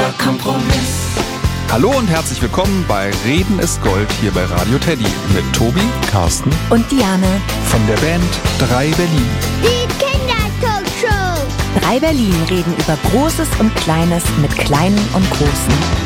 guter Kompromiss. Hallo und herzlich willkommen bei Reden ist Gold hier bei Radio Teddy mit Tobi, Carsten und Diane von der Band 3 Berlin. Die Kindertalkshow. 3 Berlin reden über Großes und Kleines mit Kleinen und Großen.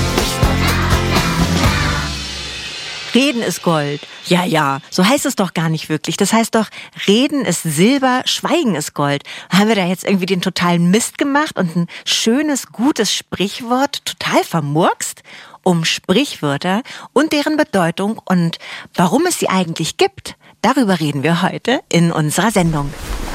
Reden ist Gold. Ja, so heißt es doch gar nicht wirklich. Das heißt doch, Reden ist Silber, Schweigen ist Gold. Haben wir da jetzt irgendwie den totalen Mist gemacht und ein schönes, gutes Sprichwort total vermurkst? Um Sprichwörter und deren Bedeutung und warum es sie eigentlich gibt, darüber reden wir heute in unserer Sendung.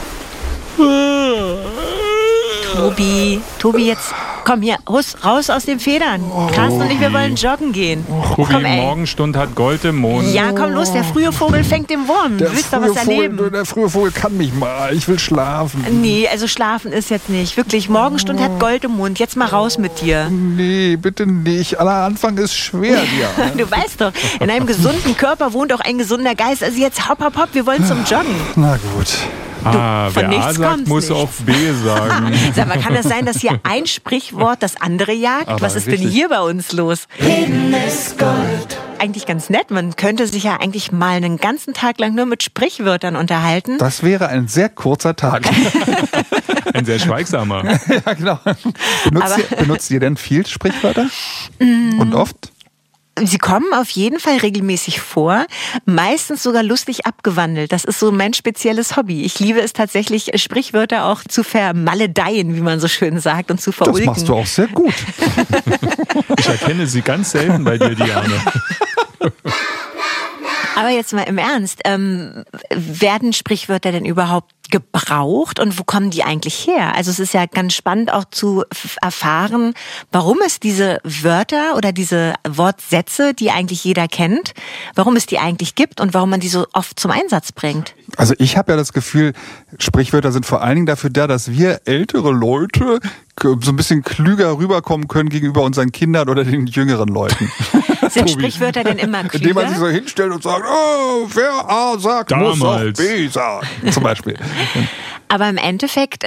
Tobi, jetzt komm hier, raus aus den Federn. Carsten und ich, wir wollen joggen gehen. Tobi, Morgenstund hat Gold im Mond. Ja, komm los, der frühe Vogel fängt den Wurm. Du willst doch was erleben. Der frühe Vogel kann mich mal, ich will schlafen. Nee, also schlafen ist jetzt nicht. Wirklich, Morgenstund hat Gold im Mund. Jetzt mal raus mit dir. Nee, bitte nicht. Aller Anfang ist schwer, ja. Du weißt doch, in einem gesunden Körper wohnt auch ein gesunder Geist. Also jetzt hopp, wir wollen zum Joggen. Na gut. Wer A sagt, muss auch B sagen. Sag mal, kann das sein, dass hier ein Sprichwort das andere jagt? Aber was ist richtig. denn hier bei uns los? Reden ist Gold. Eigentlich ganz nett. Man könnte sich ja eigentlich mal einen ganzen Tag lang nur mit Sprichwörtern unterhalten. Das wäre ein sehr kurzer Tag. Ein sehr schweigsamer. Ja, genau. Benutzt ihr denn viel Sprichwörter? Und oft? Sie kommen auf jeden Fall regelmäßig vor, meistens sogar lustig abgewandelt. Das ist so mein spezielles Hobby. Ich liebe es tatsächlich, Sprichwörter auch zu vermaledeien, wie man so schön sagt, und zu verulken. Das machst du auch sehr gut. Ich erkenne sie ganz selten bei dir, Diane. Aber jetzt mal im Ernst, werden Sprichwörter denn überhaupt gebraucht und wo kommen die eigentlich her? Also es ist ja ganz spannend auch zu erfahren, warum es diese Wörter oder diese Wortsätze, die eigentlich jeder kennt, warum es die eigentlich gibt und warum man die so oft zum Einsatz bringt. Also ich habe ja das Gefühl, Sprichwörter sind vor allen Dingen dafür da, dass wir ältere Leute so ein bisschen klüger rüberkommen können gegenüber unseren Kindern oder den jüngeren Leuten. Sind Sprichwörter denn immer klüger? Indem man sich so hinstellt und sagt, oh, wer A sagt, muss auch B sagen, zum Beispiel. Aber im Endeffekt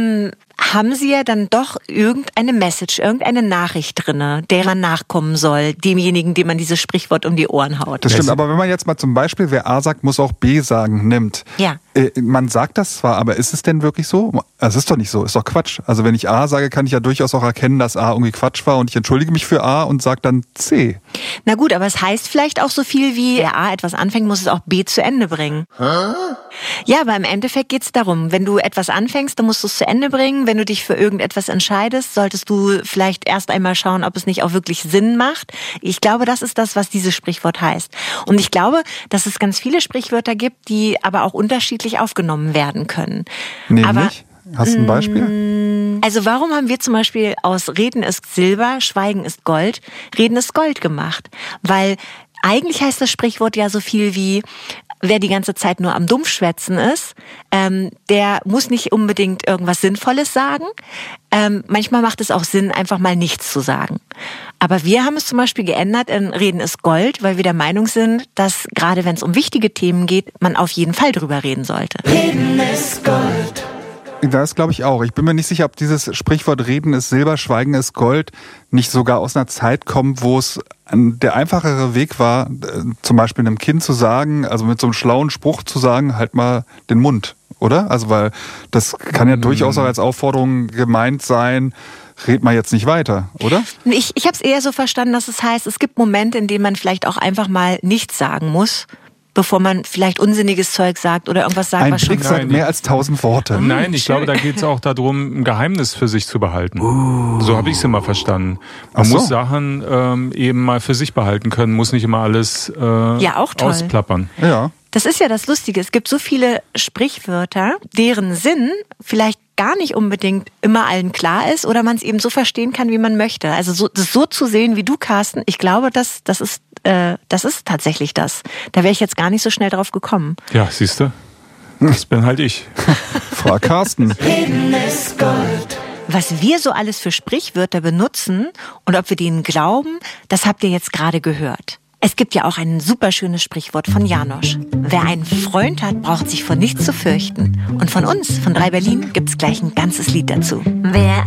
haben sie ja dann doch irgendeine Message, irgendeine Nachricht drinne, der man nachkommen soll, demjenigen, dem man dieses Sprichwort um die Ohren haut. Das stimmt, aber wenn man jetzt mal zum Beispiel, wer A sagt, muss auch B sagen, nimmt. Ja. Man sagt das zwar, aber ist es denn wirklich so? Es ist doch nicht so, ist doch Quatsch. Also wenn ich A sage, kann ich ja durchaus auch erkennen, dass A irgendwie Quatsch war und ich entschuldige mich für A und sage dann C. Na gut, aber es heißt vielleicht auch so viel wie, wer A etwas anfängt, muss es auch B zu Ende bringen. Ja, aber im Endeffekt geht's darum, wenn du etwas anfängst, dann musst du es zu Ende bringen. Wenn du dich für irgendetwas entscheidest, solltest du vielleicht erst einmal schauen, ob es nicht auch wirklich Sinn macht. Ich glaube, das ist das, was dieses Sprichwort heißt. Und ich glaube, dass es ganz viele Sprichwörter gibt, die aber auch unterschiedlich aufgenommen werden können. Nämlich? Aber hast du ein Beispiel? also warum haben wir zum Beispiel aus Reden ist Silber, Schweigen ist Gold, Reden ist Gold gemacht? Weil eigentlich heißt das Sprichwort ja so viel wie, wer die ganze Zeit nur am Dumpfschwätzen ist, der muss nicht unbedingt irgendwas Sinnvolles sagen. Manchmal macht es auch Sinn, einfach mal nichts zu sagen. Aber wir haben es zum Beispiel geändert in Reden ist Gold, weil wir der Meinung sind, dass gerade wenn es um wichtige Themen geht, man auf jeden Fall drüber reden sollte. Reden ist Gold. Das glaube ich auch. Ich bin mir nicht sicher, ob dieses Sprichwort Reden ist Silber, Schweigen ist Gold nicht sogar aus einer Zeit kommt, wo es der einfachere Weg war, zum Beispiel einem Kind zu sagen, also mit so einem schlauen Spruch zu sagen, halt mal den Mund, oder? Also weil das kann ja durchaus auch als Aufforderung gemeint sein, red mal jetzt nicht weiter, oder? Ich habe es eher so verstanden, dass es heißt, es gibt Momente, in denen man vielleicht auch einfach mal nichts sagen muss, bevor man vielleicht unsinniges Zeug sagt oder irgendwas sagt, Ein was schon... Blick sagt mehr als 1000 Worte. Nein, ich glaube, da geht es auch darum, ein Geheimnis für sich zu behalten. So habe ich es immer verstanden. Man muss Sachen eben mal für sich behalten können, muss nicht immer alles Ja, auch toll. ausplappern. Ja. Das ist ja das Lustige. Es gibt so viele Sprichwörter, deren Sinn vielleicht gar nicht unbedingt immer allen klar ist oder man es eben so verstehen kann, wie man möchte. Also das so zu sehen wie du, Carsten, ich glaube, das ist tatsächlich das. Da wäre ich jetzt gar nicht so schnell drauf gekommen. Ja, siehst du? Das bin halt ich. Frau Carsten. Reden ist Gold. Was wir so alles für Sprichwörter benutzen und ob wir denen glauben, das habt ihr jetzt gerade gehört. Es gibt ja auch ein super schönes Sprichwort von Janosch. Wer einen Freund hat, braucht sich vor nichts zu fürchten. Und von uns, von 3 Berlin, gibt's gleich ein ganzes Lied dazu. Wer